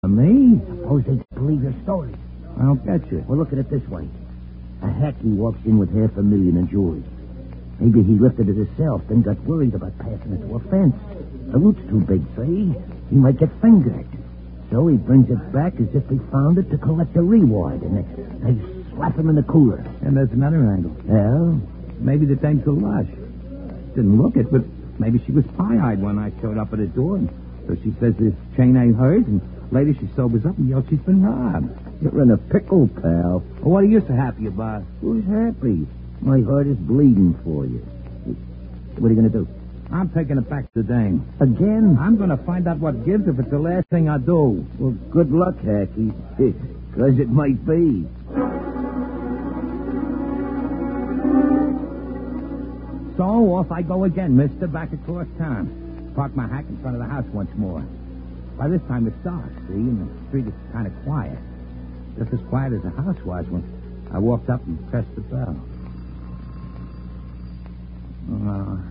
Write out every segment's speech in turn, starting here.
Me? Suppose they believe your story. I don't get you. Well, look at it this way. A hacky walks in with $500,000 in jewelry. Maybe he lifted it himself, then got worried about passing it to a fence. The loot's too big, see? He might get fingered. So he brings it back as if he found it to collect the reward, and they slap him in the cooler. And there's another angle. Well? Maybe the dame's a lush. Didn't look it, but maybe she was pie-eyed when I showed up at her door. And so she says this chain ain't hers, and later she sobers up and yells she's been robbed. You're in a pickle, pal. Well, what are you so happy about? Who's happy? My heart is bleeding for you. What are you going to do? I'm taking it back to the dame. Again? I'm going to find out what gives if it's the last thing I do. Well, good luck, Hacky. Because it might be. So off I go again, mister, back across town. Park my hack in front of the house once more. By this time it's dark, see, and the street is kind of quiet. Just as quiet as the house was when I walked up and pressed the bell. Oh, come on.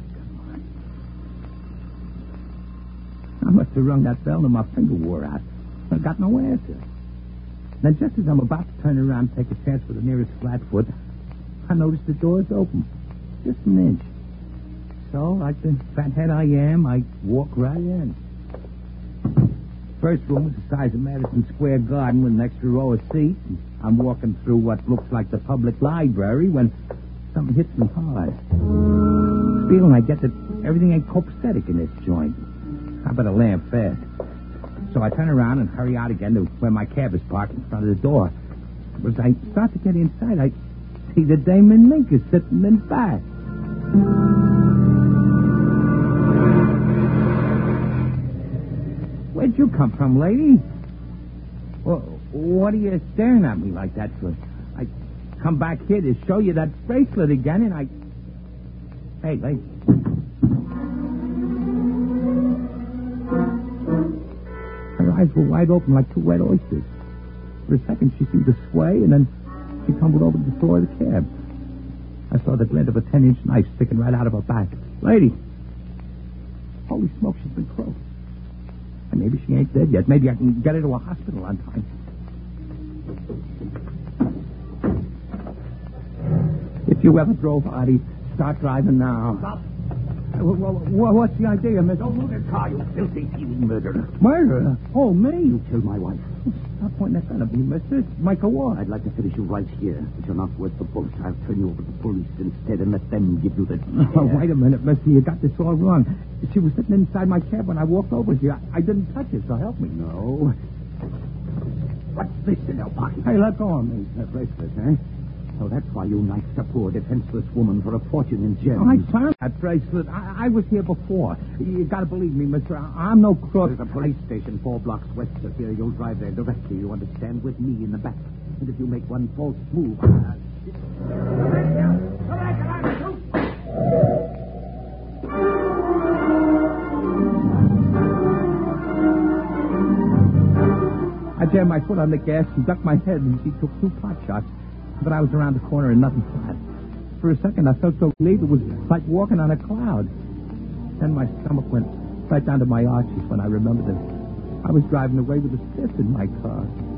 I must have rung that bell and my finger wore out. I got no answer. Then just as I'm about to turn around and take a chance for the nearest flatfoot, I noticed the door's open. Just an inch. So, like the fathead I am, I walk right in. First room was the size of Madison Square Garden with an extra row of seats. And I'm walking through what looks like the public library when something hits me hard. The feeling I get that everything ain't copacetic in this joint. I better land fast. So I turn around and hurry out again to where my cab is parked in front of the door. As I start to get inside, I see the Damon Mink is sitting in back. Where'd you come from, lady? Well, what are you staring at me like that for? I come back here to show you that bracelet again, and I... Hey, lady. Her eyes were wide open like two wet oysters. For a second, she seemed to sway, and then she tumbled over to the floor of the cab. I saw the glint of a 10-inch knife sticking right out of her back. Lady! Holy smoke, she's been croaked. And maybe she ain't dead yet. Maybe I can get her to a hospital on time. If you ever drove, Artie, start driving now. Stop. What's the idea, mister? Don't move the car, you filthy, thieving murderer. Murderer? Oh, me? You killed my wife. Stop pointing that gun at me, mister. It's Michael Ward. I'd like to finish you right here, but you're not worth the bullets. I'll turn you over to the police instead and let them give you the... Oh, wait a minute, mister. You got this all wrong. She was sitting inside my cab when I walked over here. I didn't touch her, so help me. No. What's this in your pocket? Hey, let go of me. That bracelet, eh? So that's why you knifed a poor, defenseless woman for a fortune in gems. Oh, I found that bracelet. I was here before. You gotta believe me, mister. I'm no crook. There's a police station 4 blocks west of here. You'll drive there directly, you understand, with me in the back. And if you make one false move... I jammed my foot on the gas and ducked my head, and she took 2 pot shots. But I was around the corner and nothing flat. For a second, I felt so relieved it was like walking on a cloud. Then my stomach went right down to my arches when I remembered that I was driving away with a stiff in my car.